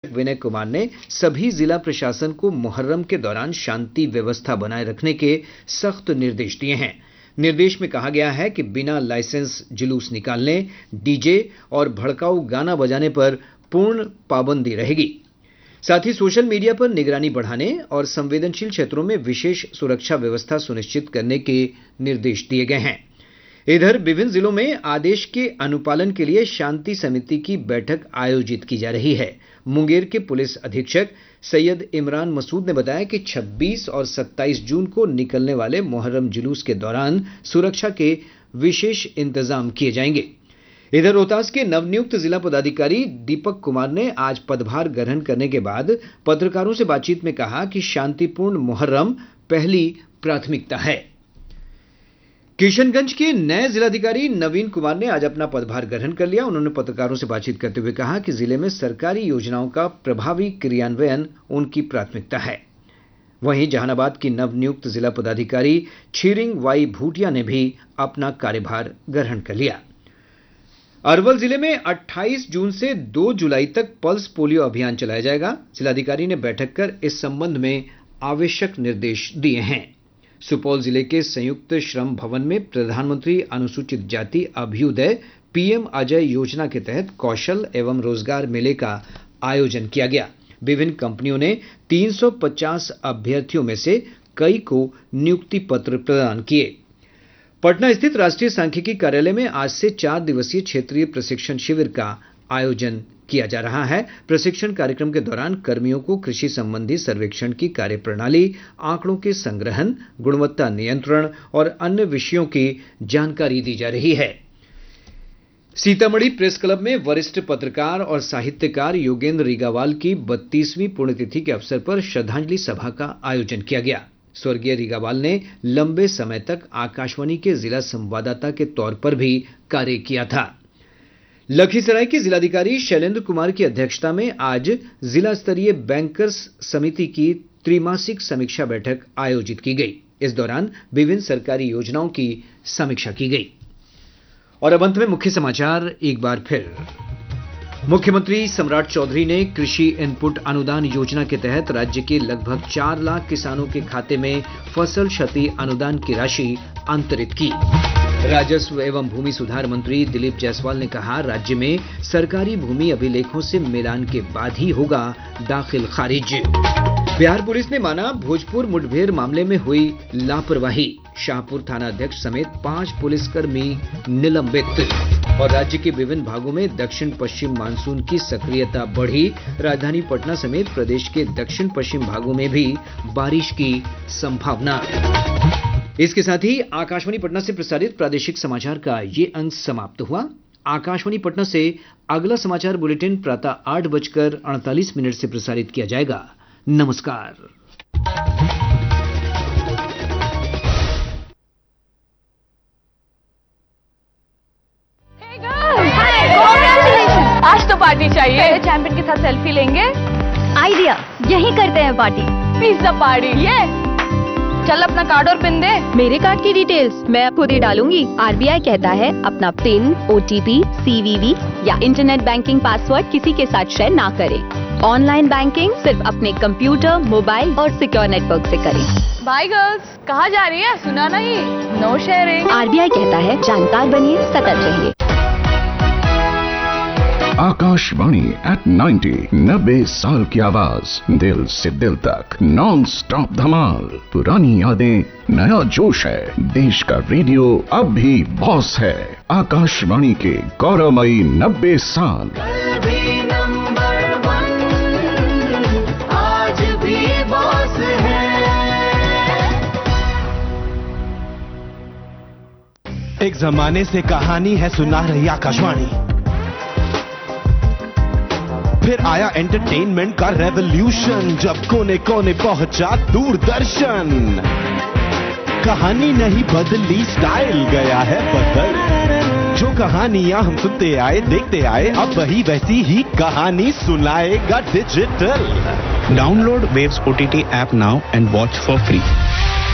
विनय कुमार ने सभी जिला प्रशासन को मुहर्रम के दौरान शांति व्यवस्था बनाए रखने के सख्त निर्देश दिए हैं। निर्देश में कहा गया है कि बिना लाइसेंस जुलूस निकालने, डीजे और भड़काऊ गाना बजाने पर पूर्ण पाबंदी रहेगी। साथ ही सोशल मीडिया पर निगरानी बढ़ाने और संवेदनशील क्षेत्रों में विशेष सुरक्षा व्यवस्था सुनिश्चित करने के निर्देश दिए गए हैं। इधर विभिन्न जिलों में आदेश के अनुपालन के लिए शांति समिति की बैठक आयोजित की जा रही है। मुंगेर के पुलिस अधीक्षक सैयद इमरान मसूद ने बताया कि 26 और 27 जून को निकलने वाले मुहर्रम जुलूस के दौरान सुरक्षा के विशेष इंतजाम किए जाएंगे। इधर रोहतास के नवनियुक्त जिला पदाधिकारी दीपक कुमार ने आज पदभार ग्रहण करने के बाद पत्रकारों से बातचीत में कहा कि शांतिपूर्ण मुहर्रम पहली प्राथमिकता है। किशनगंज के नए जिलाधिकारी नवीन कुमार ने आज अपना पदभार ग्रहण कर लिया। उन्होंने पत्रकारों से बातचीत करते हुए कहा कि जिले में सरकारी योजनाओं का प्रभावी क्रियान्वयन उनकी प्राथमिकता है। वहीं जहानाबाद की नवनियुक्त जिला पदाधिकारी छीरिंग वाई भूटिया ने भी अपना कार्यभार ग्रहण कर लिया। अरवल जिले में 28 जून से 2 जुलाई तक पल्स पोलियो अभियान चलाया जाएगा। जिलाधिकारी ने बैठक कर इस संबंध में आवश्यक निर्देश दिए हैं। सुपौल जिले के संयुक्त श्रम भवन में प्रधानमंत्री अनुसूचित जाति अभ्युदय पीएम अजय योजना के तहत कौशल एवं रोजगार मेले का आयोजन किया गया। विभिन्न कंपनियों ने 350 अभ्यर्थियों में से कई को नियुक्ति पत्र प्रदान किए। पटना स्थित राष्ट्रीय सांख्यिकी कार्यालय में आज से 4 दिवसीय क्षेत्रीय प्रशिक्षण शिविर का आयोजन किया जा रहा है। प्रशिक्षण कार्यक्रम के दौरान कर्मियों को कृषि संबंधी सर्वेक्षण की कार्यप्रणाली, आंकड़ों के संग्रहण, गुणवत्ता नियंत्रण और अन्य विषयों की जानकारी दी जा रही है। सीतामढ़ी प्रेस क्लब में वरिष्ठ पत्रकार और साहित्यकार योगेंद्र रीगावाल की 32वीं पुण्यतिथि के अवसर पर श्रद्धांजलि सभा का आयोजन किया गया। स्वर्गीय रीगावाल ने लंबे समय तक आकाशवाणी के जिला संवाददाता के तौर पर भी कार्य किया था। लखीसराय के जिलाधिकारी शैलेंद्र कुमार की अध्यक्षता में आज जिला स्तरीय बैंकर्स समिति की त्रिमासिक समीक्षा बैठक आयोजित की गई। इस दौरान विभिन्न सरकारी योजनाओं की समीक्षा की गई। और अब अंत में मुख्य समाचार एक बार फिर। मुख्यमंत्री सम्राट चौधरी ने कृषि इनपुट अनुदान योजना के तहत राज्य के लगभग 4 लाख किसानों के खाते में फसल क्षति अनुदान की राशि अंतरित की। राजस्व एवं भूमि सुधार मंत्री दिलीप जायसवाल ने कहा, राज्य में सरकारी भूमि अभिलेखों से मिलान के बाद ही होगा दाखिल खारिज। बिहार पुलिस ने माना भोजपुर मुठभेड़ मामले में हुई लापरवाही। शाहपुर थाना अध्यक्ष समेत 5 पुलिसकर्मी निलंबित। और राज्य के विभिन्न भागों में दक्षिण पश्चिम मानसून की सक्रियता बढ़ी। राजधानी पटना समेत प्रदेश के दक्षिण पश्चिम भागों में भी बारिश की संभावना। इसके साथ ही आकाशवाणी पटना से प्रसारित प्रादेशिक समाचार का ये अंक समाप्त हुआ। आकाशवाणी पटना से अगला समाचार बुलेटिन प्रातः 8:48 से प्रसारित किया जाएगा। नमस्कार। आज तो पार्टी चाहिए। चैंपियन के साथ सेल्फी लेंगे। आइडिया, यही करते हैं पार्टी। Pizza party. ये चल अपना कार्ड और पिन दे। मेरे कार्ड की डिटेल्स मैं खुद ही डालूंगी। आरबीआई कहता है अपना पिन, ओटीपी, सीवीवी या इंटरनेट बैंकिंग पासवर्ड किसी के साथ शेयर ना करें। ऑनलाइन बैंकिंग सिर्फ अपने कंप्यूटर, मोबाइल और सिक्योर नेटवर्क से करें। बाय गर्ल्स, कहाँ जा रही है? सुना नहीं? No sharing. आरबीआई कहता है जानकार बनिए, सतर्क रहिए। आकाशवाणी एट 90 साल की आवाज, दिल से दिल तक नॉन स्टॉप धमाल। पुरानी यादें, नया जोश है। देश का रेडियो अब भी बॉस है। आकाशवाणी के गौरवमयी 90 साल। कल भी नंबर 1, आज भी बॉस है। एक जमाने से कहानी है सुना रही आकाशवाणी। फिर आया एंटरटेनमेंट का रेवोल्यूशन, जब कोने कोने पहुंचा दूरदर्शन। कहानी नहीं बदली, स्टाइल गया है बदल। जो कहानियां हम सुनते आए, देखते आए, अब वही वैसी ही कहानी सुनाएगा digital. Download Waves OTT app now and watch for free.